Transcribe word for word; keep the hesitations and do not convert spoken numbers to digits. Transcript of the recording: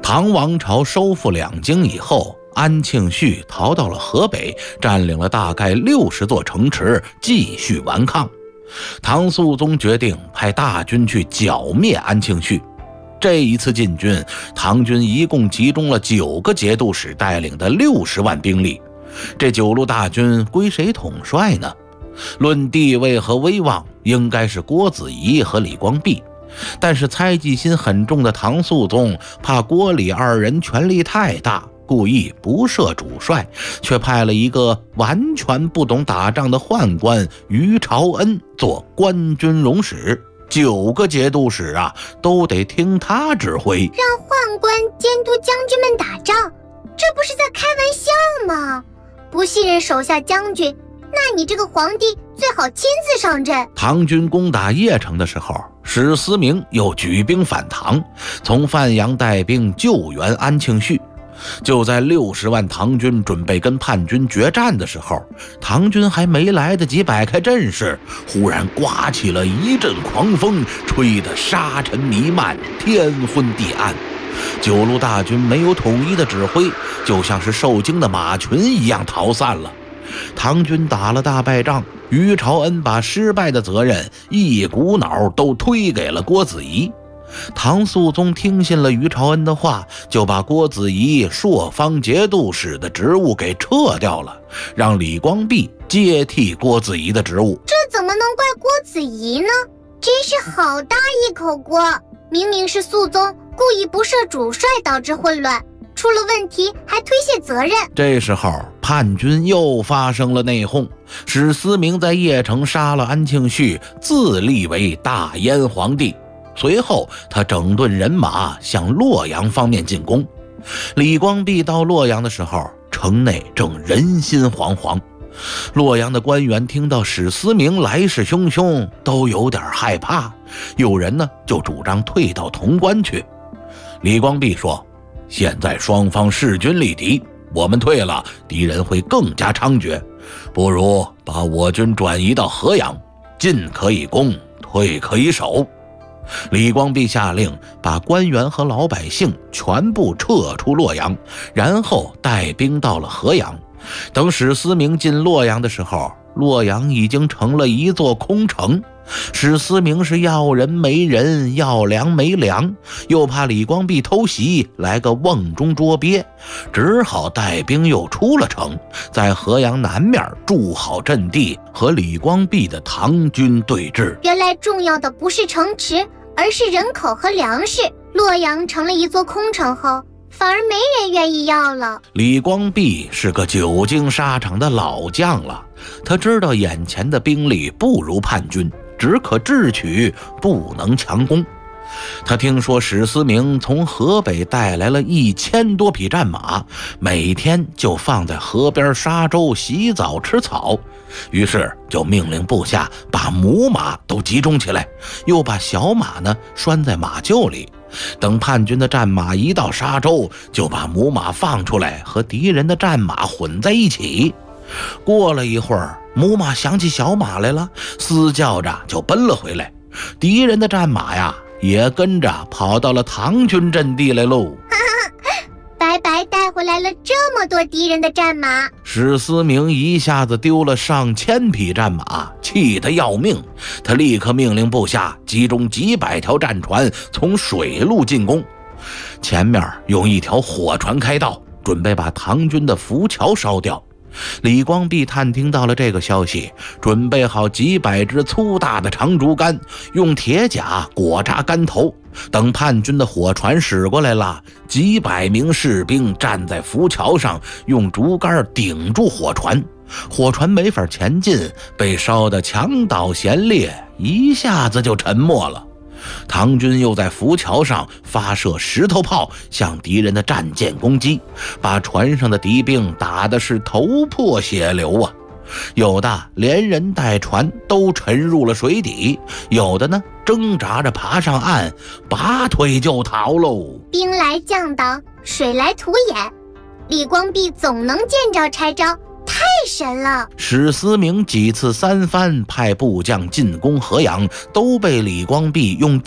唐王朝收复两京以后，安庆绪逃到了河北，占领了大概六十座城池，继续顽抗。唐肃宗决定派大军去剿灭安庆绪。这一次进军，唐军一共集中了九个节度使带领的六十万兵力。这九路大军归谁统帅呢？论地位和威望，应该是郭子仪和李光弼。但是猜忌心很重的唐肃宗怕郭李二人权力太大，故意不设主帅，却派了一个完全不懂打仗的宦官于朝恩做官军容使。九个节度使啊，都得听他指挥。 让宦官监督将军们打仗，这不是在开玩笑吗？不信任手下将军，那你这个皇帝最好亲自上阵。 唐军攻打邺城的时候，史思明又举兵反唐，从范阳带兵救援安庆绪。就在六十万唐军准备跟叛军决战的时候，唐军还没来得及摆开阵势，忽然刮起了一阵狂风，吹得沙尘弥漫，天昏地暗。九路大军没有统一的指挥，就像是受惊的马群一样逃散了。唐军打了大败仗，于朝恩把失败的责任一股脑都推给了郭子仪。唐肃宗听信了于朝恩的话，就把郭子仪朔方节度使的职务给撤掉了，让李光弼接替郭子仪的职务。 这怎么能怪郭子仪呢？真是好大一口锅！明明是肃宗故意不设主帅导致混乱，出了问题还推卸责任。 这时候叛军又发生了内讧，史思明在邺城杀了安庆绪，自立为大燕皇帝。随后他整顿人马向洛阳方面进攻。李光弼到洛阳的时候，城内正人心惶惶。洛阳的官员听到史思明来势汹汹，都有点害怕，有人呢就主张退到潼关去。李光弼说，现在双方势均力敌，我们退了，敌人会更加猖獗，不如把我军转移到河阳，进可以攻，退可以守。李光弼下令把官员和老百姓全部撤出洛阳，然后带兵到了河阳。等史思明进洛阳的时候，洛阳已经成了一座空城。史思明是要人没人，要粮没粮，又怕李光弼偷袭来个瓮中捉鳖，只好带兵又出了城，在河阳南面筑好阵地，和李光弼的唐军对峙。 原来重要的不是城池，而是人口和粮食。洛阳成了一座空城后，反而没人愿意要了。 李光弼是个久经沙场的老将了，他知道眼前的兵力不如叛军，只可智取，不能强攻。他听说史思明从河北带来了一千多匹战马，每天就放在河边沙洲洗澡吃草，于是就命令部下把母马都集中起来，又把小马呢拴在马厩里。等叛军的战马一到沙洲，就把母马放出来和敌人的战马混在一起。过了一会儿，母马想起小马来了，嘶叫着就奔了回来。敌人的战马呀，也跟着跑到了唐军阵地来喽。 白白带回来了这么多敌人的战马。 史思明一下子丢了上千匹战马，气得要命。他立刻命令部下集中几百条战船，从水路进攻。前面用一条火船开道，准备把唐军的浮桥烧掉。李光弼探听到了这个消息，准备好几百支粗大的长竹竿，用铁甲裹扎竿头。等叛军的火船驶过来了，几百名士兵站在浮桥上，用竹竿顶住火船，火船没法前进，被烧得墙倒弦裂，一下子就沉没了。唐军又在浮桥上发射石头炮，向敌人的战舰攻击，把船上的敌兵打的是头破血流啊！有的连人带船都沉入了水底，有的呢挣扎着爬上岸，拔腿就逃喽。 兵来将挡，水来土掩，李光弼总能见招拆招，太神了！ 史思明几次三番派部将进攻河阳，都被李光弼用